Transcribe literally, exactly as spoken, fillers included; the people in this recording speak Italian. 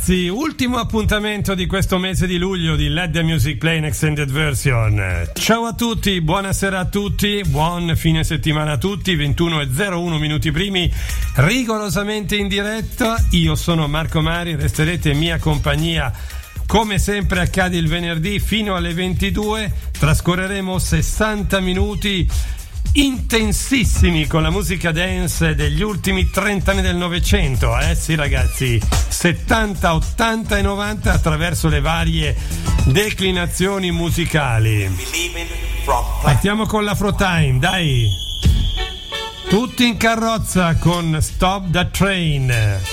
ragazzi, ultimo appuntamento di questo mese di luglio di Let the Music Play in Extended Version. Ciao a tutti, buonasera a tutti, buon fine settimana a tutti, ventuno e zero uno minuti primi, rigorosamente in diretta. Io sono Marco Mari, resterete in mia compagnia come sempre accade il venerdì fino alle ventidue. Trascorreremo sessanta minuti intensissimi con la musica dance degli ultimi trenta anni del Novecento, eh sì ragazzi, settanta, ottanta e novanta attraverso le varie declinazioni musicali. Partiamo con l'Afro Time, dai! Tutti in carrozza con Stop the Train.